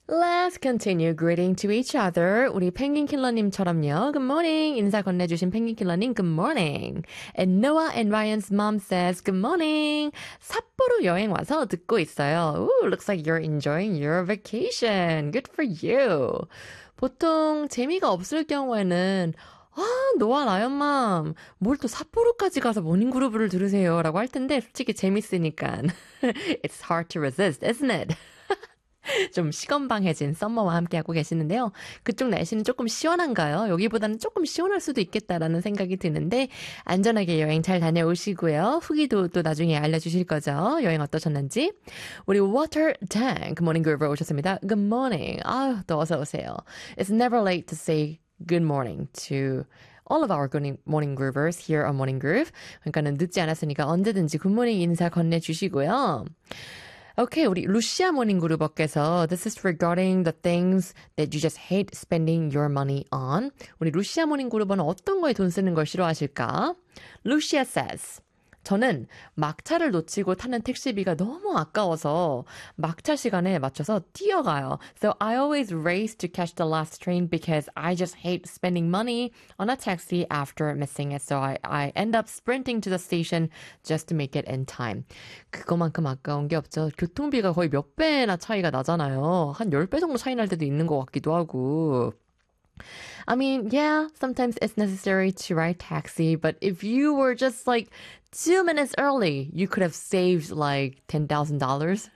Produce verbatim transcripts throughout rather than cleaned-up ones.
Let's continue greeting to each other. 우리 펭귄킬러님처럼요. Good morning. 인사 건네주신 펭귄킬러님, good morning. And Noah and Ryan's mom says, good morning. 삿포로 여행 와서 듣고 있어요. Ooh, looks like you're enjoying your vacation. Good for you. 보통 재미가 없을 경우에는 아, 노아 라이언맘, 뭘 또 삿포로까지 가서 모닝그룹을 들으세요. 라고 할 텐데, 솔직히 재밌으니까. It's hard to resist, isn't it? 좀 시건방해진 썸머와 함께하고 계시는데요. 그쪽 날씨는 조금 시원한가요? 여기보다는 조금 시원할 수도 있겠다라는 생각이 드는데 안전하게 여행 잘 다녀오시고요. 후기도 또 나중에 알려주실 거죠. 여행 어떠셨는지. 우리 Water Tank 모닝 그루버 오셨습니다. Good morning. 아유, 또 어서 오세요. It's never late to say good morning to all of our good morning groovers here on Morning Groove. 그러니까는 늦지 않았으니까 언제든지 굿모닝 인사 건네주시고요. 오케이, 우리 루시아 모닝 그루버께서 This is regarding the things that you just hate spending your money on. 우리 루시아 모닝 그루버는 어떤 거에 돈 쓰는 걸 싫어하실까? Lucia says 저는 막차를 놓치고 타는 택시비가 너무 아까워서 막차 시간에 맞춰서 뛰어가요. So I always race to catch the last train because I just hate spending money on a taxi after missing it. So I, I end up sprinting to the station just to make it in time. 그거만큼 아까운 게 없죠. 교통비가 거의 몇 배나 차이가 나잖아요. 한 십 배 정도 차이 날 때도 있는 것 같기도 하고. I mean, yeah, sometimes it's necessary to ride taxi, but if you were just like two minutes early, you could have saved like ten thousand dollars.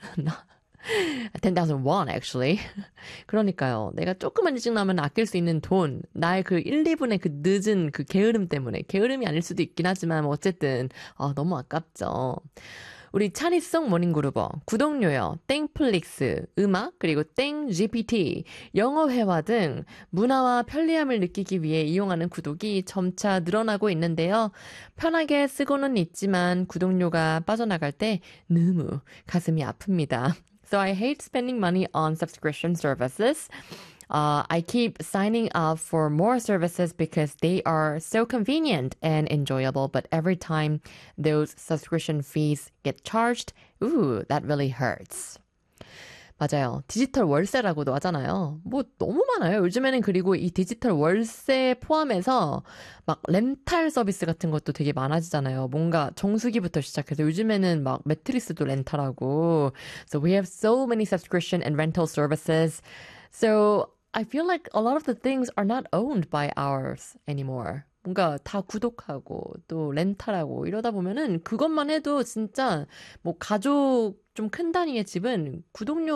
ten thousand won, actually. 그러니까요. 내가 조금만 일찍 나면 아낄 수 있는 돈, 나의 그 일, 이 분의 그 늦은 그 게으름 때문에, 게으름이 아닐 수도 있긴 하지만 어쨌든 아, 너무 아깝죠. 우리 차리송 모닝그루버, 구독료요, 땡플릭스, 음악, 그리고 땡 지피티, 영어 회화 등 문화와 편리함을 느끼기 위해 이용하는 구독이 점차 늘어나고 있는데요. 편하게 쓰고는 있지만 구독료가 빠져나갈 때 너무 가슴이 아픕니다. So I hate spending money on subscription services. Uh, I keep signing up for more services because they are so convenient and enjoyable. But every time those subscription fees get charged, ooh, that really hurts. 맞아요. 디지털 월세라고도 하잖아요. 뭐 너무 많아요. 요즘에는 그리고 이 디지털 월세 포함해서 막 렌탈 서비스 같은 것도 되게 많아지잖아요. 뭔가 정수기부터 시작해서 요즘에는 막 매트리스도 렌탈하고. So we have so many subscription and rental services. So I feel like a lot of the things are not owned by ours anymore. 뭔가 다 구독하고 또 렌탈하고 이러다 보면은 그것만 해도 진짜 뭐 가족 좀 큰 단위의 집은 구독료